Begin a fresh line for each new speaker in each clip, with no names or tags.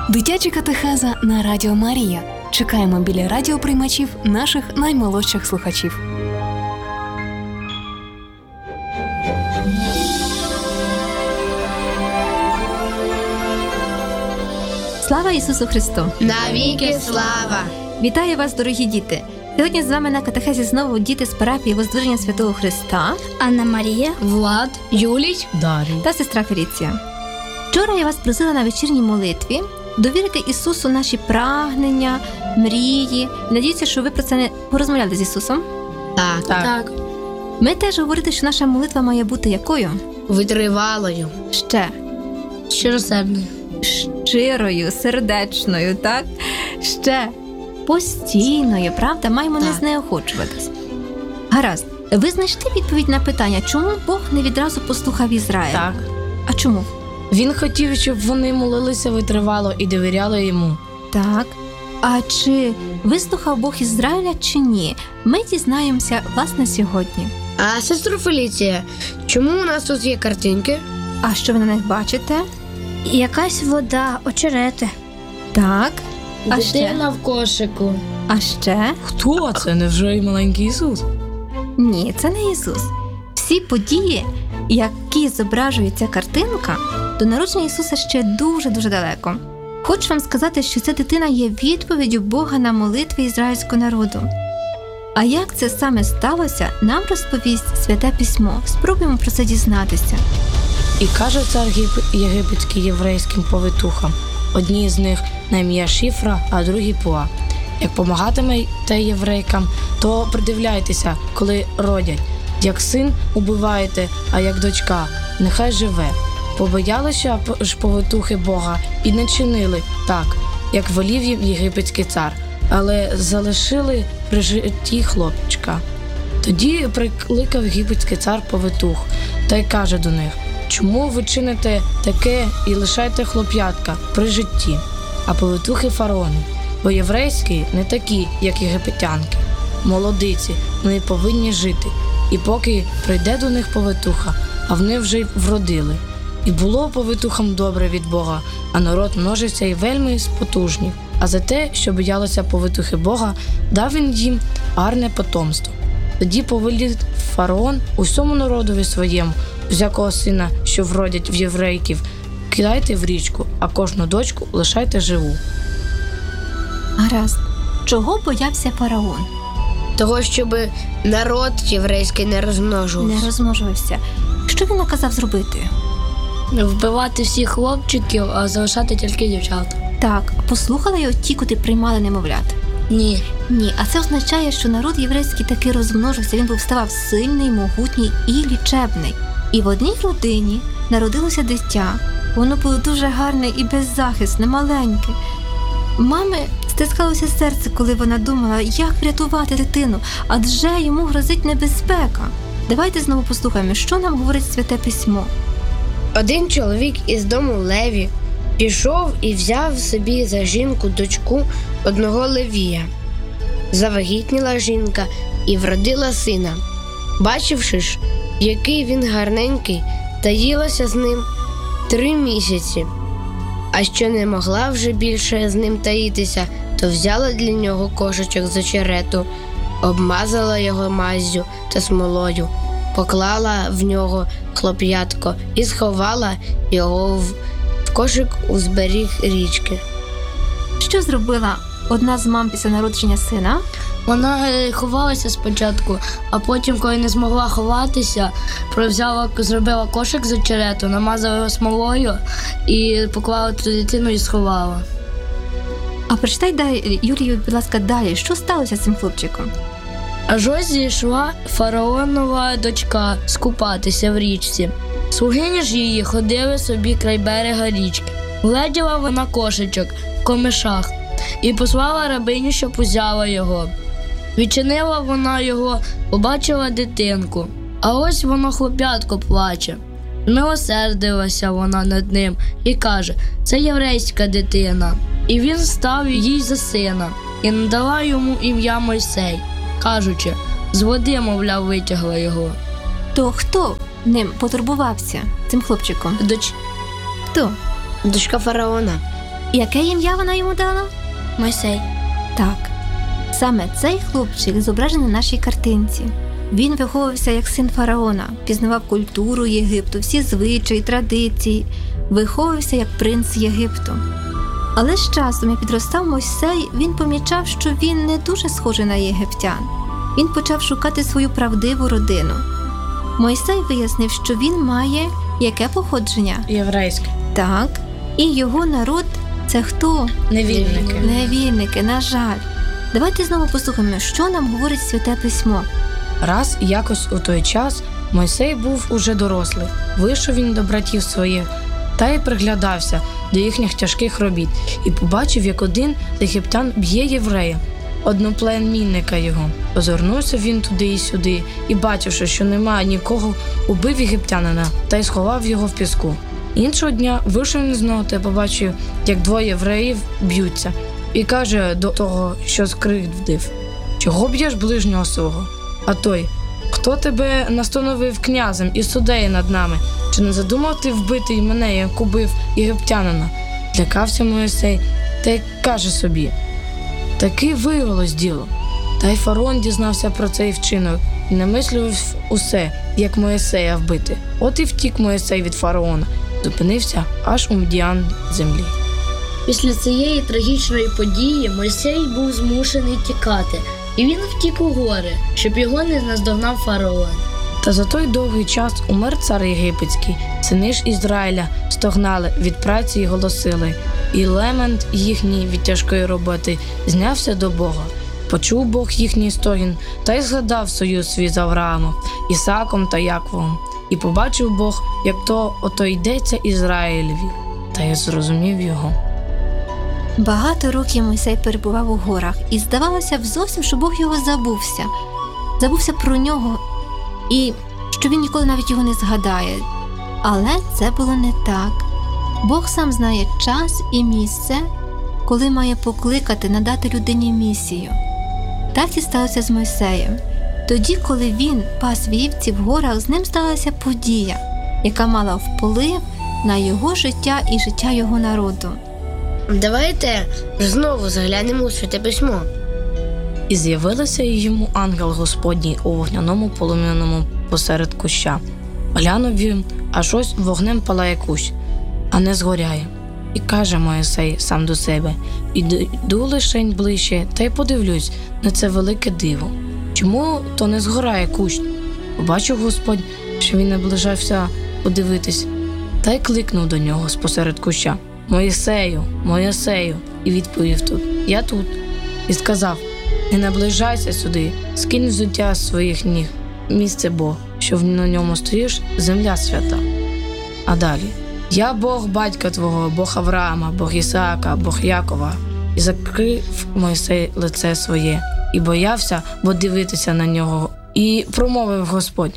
Дитяча катехеза на Радіо Марія. Чекаємо біля радіоприймачів наших наймолодших слухачів.
Слава Ісусу Христу!
Навіки слава!
Вітаю вас, дорогі діти! Сьогодні з вами на катехезі знову діти з парафії Воздвиження Святого Христа,
Анна Марія, Влад, Юлій,
Дар'я
та сестра Феліція. Вчора я вас просила на вечірній молитві довірити Ісусу наші прагнення, мрії. Надіюся, що ви про це не порозмовляли з Ісусом.
Так.
Ми теж говорили, що наша молитва має бути якою?
Витривалою.
Ще.
Щиросердною.
Щирою, сердечною, так? Ще. Постійною, правда? Маємо не знеохочуватись. Гаразд. Ви знайшли відповідь на питання, чому Бог не відразу послухав Ізраїль?
Так.
А чому?
Він хотів, щоб вони молилися витривало і довіряли йому.
Так. А чи вислухав Бог Ізраїля чи ні? Ми дізнаємося, власне, сьогодні.
А, сестру Феліція, чому у нас тут є картинки?
А що ви на них бачите?
Якась вода, очерети.
Так. А ще?
Дитина в кошику.
А ще?
Хто це? Невже і маленький Ісус?
Ні, це не Ісус. Всі події, які зображує ця картинка, до народження Ісуса ще дуже-дуже далеко. Хочу вам сказати, що ця дитина є відповіддю Бога на молитви ізраїльського народу. А як це саме сталося, нам розповість Святе Письмо. Спробуємо про це дізнатися.
І каже цар єгипетський єврейським повитухам. Одні з них на ім'я Шифра, а другі Пуа. Як помагатимете єврейкам, то придивляйтеся, коли родять. Як син убиваєте, а як дочка, нехай живе. Побоялися ж повитухи Бога і не чинили так, як волів їм єгипетський цар, але залишили при житті хлопчика. Тоді прикликав єгипетський цар повитух та й каже до них: «Чому ви чините таке і лишаєте хлоп'ятка при житті?» А повитухи фараону: «Бо єврейські не такі, як єгипетянки. Молодиці, вони повинні жити. І поки прийде до них повитуха, а вони вже й вродили. І було повитухам добре від Бога, а народ множився і вельми спотужнів. А за те, що боялися повитухи Бога, дав він їм гарне потомство. Тоді повелів фараон усьому народові своєму, всякого сина, що вродять в єврейків, кидайте в річку, а кожну дочку лишайте живу».
Гаразд. Чого боявся фараон?
Того, щоб народ єврейський не розмножувався.
Не розмножувався. Що він наказав зробити?
Вбивати всіх хлопчиків, а залишати тільки дівчат.
Так, послухали його ті, котрі приймали немовлят?
Ні.
Ні, а це означає, що народ єврейський таки розмножився, він ставав сильний, могутній і лічебний. І в одній родині народилося дитя. Воно було дуже гарне і беззахисне, маленьке. Мами стискалося серце, коли вона думала, як врятувати дитину, адже йому грозить небезпека. Давайте знову послухаємо, що нам говорить Святе Письмо.
Один чоловік із дому Леві пішов і взяв собі за жінку дочку одного Левія. Завагітніла жінка і вродила сина. Бачивши ж, який він гарненький, таїлася з ним 3 місяці. А що не могла вже більше з ним таїтися, то взяла для нього кошечок з очерету, обмазала його маззю та смолою, поклала в нього хлоп'ятко і сховала його в кошик у зберіг річки.
Що зробила одна з мам після народження сина?
Вона ховалася спочатку, а потім, коли не змогла ховатися, зробила кошик з очерету, намазала його смолою і поклала ту дитину і сховала.
А прочитай далі, Юлію, будь ласка, далі. Що сталося з цим хлопчиком?
Аж ось зійшла фараонова дочка скупатися в річці. Слугині ж її ходили собі край берега річки. Гледіла вона кошечок в комишах і послала рабиню, щоб узяла його. Відчинила вона його, побачила дитинку, а ось воно хлоп'ятко плаче. Змилосердилася вона над ним і каже: «Це єврейська дитина». І він став їй за сина, і надала йому ім'я Мойсей, кажучи: «З води, мовляв, витягла його».
То хто ним потурбувався, цим хлопчиком?
Доч...
Хто?
Дочка фараона.
Яке ім'я вона йому дала?
Мойсей.
Так. Саме цей хлопчик зображений на нашій картинці. Він виховувався як син фараона, пізнавав культуру Єгипту, всі звичаї, традиції, виховувався як принц Єгипту. Але з часом, як підростав Мойсей, він помічав, що він не дуже схожий на єгиптян. Він почав шукати свою правдиву родину. Мойсей вияснив, що він має яке походження?
Єврейське.
Так. І його народ – це хто?
Невільники.
Невільники, на жаль. Давайте знову послухаємо, що нам говорить Святе Письмо.
Раз якось у той час Мойсей був уже дорослий. Вийшов він до братів своїх та й приглядався до їхніх тяжких робіт і побачив, як один з єгиптян б'є єврея, одноплемінника його. Озирнувся він туди і сюди і, бачивши, що немає нікого, убив єгиптянина та й сховав його в піску. Іншого дня вийшов він знову та побачив, як двоє євреїв б'ються, і каже до того, що скривдив: «Чого б'єш ближнього свого?» А той: «Хто тебе настановив князем і суддею над нами? Чи не задумав ти вбити й мене, як убив єгиптянина?» Злякався Мойсей та й каже собі: «Таки виявилось діло». Та й фараон дізнався про цей вчинок і намислював усе, як Мойсея вбити. От і втік Мойсей від фараона, зупинився аж у Мдіан землі.
Після цієї трагічної події Мойсей був змушений тікати, і він втік у гори, щоб його не наздогнав фараон.
Та за той довгий час умер цар єгипетський, сини ж Ізраїля стогнали від праці й голосили, і лемент їхній від тяжкої роботи знявся до Бога. Почув Бог їхній стогін, та й згадав союз свій з Авраамом, Ісааком та Яковом. І побачив Бог, як ото йдеться Ізраїлеві, та й зрозумів його.
Багато років Мойсей перебував у горах, і здавалося зовсім, що Бог його забувся. Забувся про нього, і що він ніколи навіть його не згадає. Але це було не так. Бог сам знає час і місце, коли має покликати, надати людині місію. Так і сталося з Мойсеєм. Тоді, коли він пас вівці в горах, з ним сталася подія, яка мала вплив на його життя і життя його народу.
Давайте знову заглянемо у Святе Письмо.
І з'явилося йому ангел Господній у вогняному полум'яному посеред куща. Глянув він, аж ось вогнем палає кущ, а не згоряє. І каже Мойсей сам до себе: «Іду лишень ближче, та й подивлюсь на це велике диво. Чому то не згорає кущ?» Побачив Господь, що він наближався подивитись, та й кликнув до нього спосеред куща: «Мойсею, Мойсею!» І відповів тут: «Я тут». І сказав: «Не наближайся сюди, скинь взуття з своїх ніг, місце бо, що на ньому стоїш, земля свята». А далі: «Я Бог батька твого, Бог Авраама, Бог Ісаака, Бог Якова». І закрив Мойсей лице своє, і боявся, бо дивитися на нього. І промовив Господь: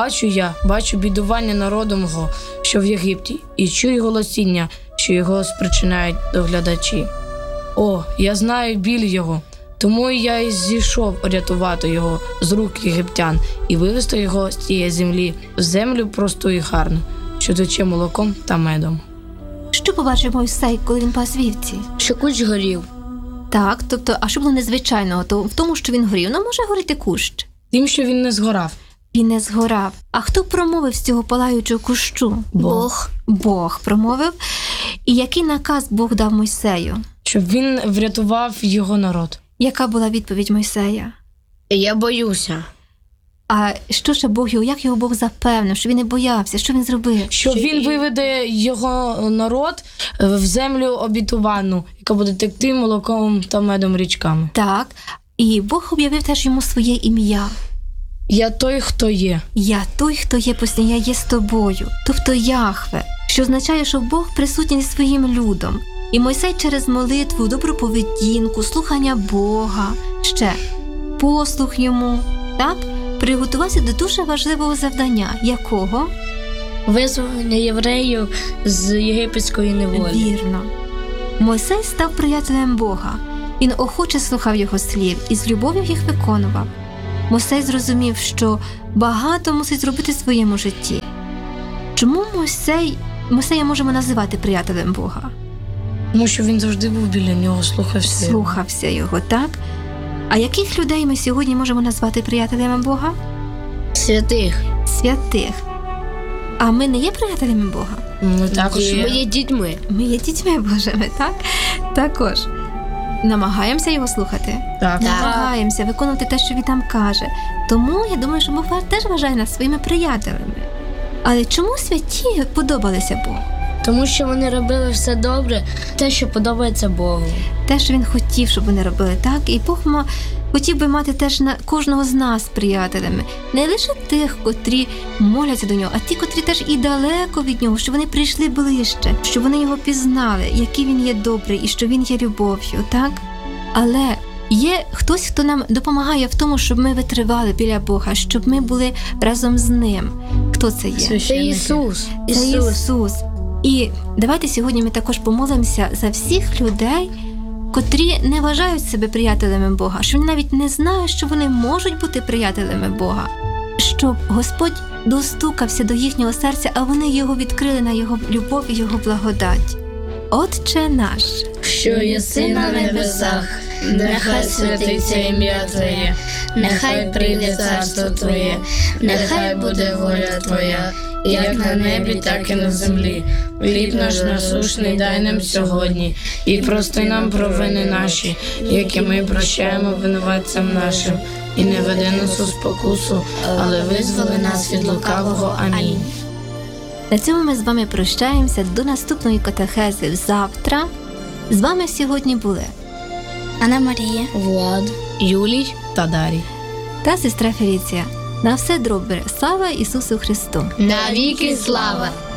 бачу бідування народу мого, що в Єгипті, і чую голосіння, що його спричиняють доглядачі. О, я знаю біль його, тому я й зійшов рятувати його з рук єгиптян і вивести його з тієї землі в землю просту і гарну, що тече молоком та медом».
Що побачив Мойсей, коли він пас вівці?
Що кущ горів.
Так, тобто, а що було незвичайного в тому, що він горів? Ну, може горіти кущ?
Тим, що він не згорав.
Він не згорав. А хто промовив з цього палаючого кущу?
Бог.
Бог промовив. І який наказ Бог дав Мойсею?
Щоб він врятував його народ.
Яка була відповідь Мойсея?
Я боюся.
А що ще Бог його, як його Бог запевнив, що він не боявся, що він зробив?
Що він виведе його народ в землю обітовану, яка буде текти молоком та медом річками.
Так, і Бог об'явив теж йому своє ім'я.
«Я той, хто є».
«Я той, хто є постійно, я є з тобою», тобто Яхве, що означає, що Бог присутній зі своїм людом. І Мойсей через молитву, добру поведінку, слухання Бога, ще послух йому, так, приготувався до дуже важливого завдання. Якого?
Визволення євреїв з єгипетської неволі.
Вірно. Мойсей став приятелем Бога. Він охоче слухав його слів і з любов'ю їх виконував. Мойсей зрозумів, що багато мусить зробити в своєму житті. Чому Мойсея можемо називати приятелем Бога?
Тому що він завжди був біля нього, слухався.
Слухався його, так? А яких людей ми сьогодні можемо назвати приятелями Бога?
Святих.
Святих. А ми не є приятелями Бога?
Ми також
Ми є дітьми.
Ми є дітьми Божими, так? Також. Намагаємося його слухати?
Так.
Намагаємося виконувати те, що він нам каже. Тому я думаю, що Бог теж вважає нас своїми приятелями. Але чому святі подобалися Богу?
Тому що вони робили все добре, те, що подобається Богу.
Те, що він хотів, щоб вони робили, так? І Бог хотів би мати теж кожного з нас приятелями. Не лише тих, котрі моляться до нього, а ті, котрі теж і далеко від нього, щоб вони прийшли ближче, щоб вони його пізнали, який він є добрий і що він є любов'ю, так? Але є хтось, хто нам допомагає в тому, щоб ми витривали біля Бога, щоб ми були разом з ним. Хто це є?
Це Ісус.
Це Ісус. І давайте сьогодні ми також помолимося за всіх людей, котрі не вважають себе приятелями Бога, що вони навіть не знають, що вони можуть бути приятелями Бога, щоб Господь достукався до їхнього серця, а вони його відкрили на його любов і його благодать. Отче наш,
Що єси на небесах, нехай святиться ім'я Твоє, нехай прийде царство Твоє, нехай буде воля Твоя, як на небі, так і на землі. Хліб наш насущний дай нам сьогодні, і прости нам провини наші, які ми прощаємо винуватцям нашим. І не веди нас у спокусу, але визволи нас від лукавого. Амінь.
на цьому ми з вами прощаємося до наступної катехези завтра. З вами сьогодні були
Анна Марія.
Влад. Юлій.
та Дарій.
та сестра Феліція. На все добре. Слава Ісусу Христу!
Навіки слава!